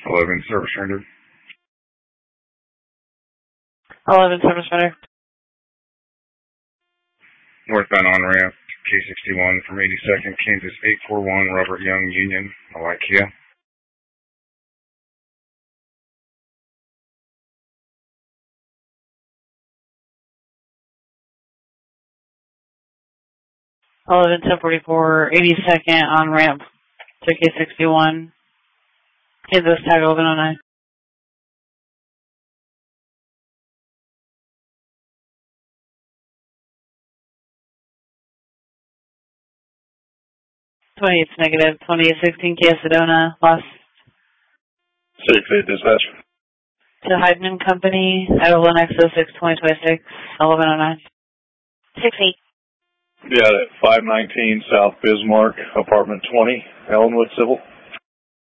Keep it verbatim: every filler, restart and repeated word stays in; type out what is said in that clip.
eleven service rendered. eleven service rendered. Northbound on-ramp, K sixty-one from eighty-second, Kansas eight four one, Robert Young, Union, Malakia. eleven ten forty-four, eighty-second on-ramp to K sixty-one. Kansas tag eleven oh nine. twenty-eight negative, twenty-eight sixteen Kia Sedona, lost. Safe eight dispatch. To Heidman Company, Idaho X oh six twenty twenty-six, eleven oh nine. six eight. Yeah, at five nineteen South Bismarck, apartment twenty, Ellenwood Civil.